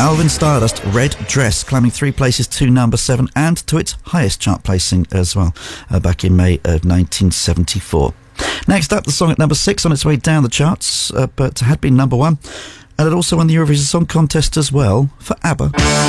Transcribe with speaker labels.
Speaker 1: Alvin Stardust, Red Dress, climbing 3 places to number 7 and to its highest chart placing as well, back in May of 1974. Next up, the song at number 6 on its way down the charts, but had been number 1, and it also won the Eurovision Song Contest as well for ABBA.